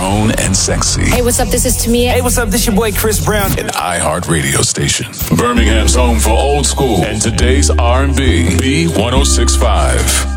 grown and sexy. Hey, what's up? This is Tamia. Hey, what's up? This your boy Chris Brown. An iHeart radio station. Birmingham's home for old school and today's R&B. B1065.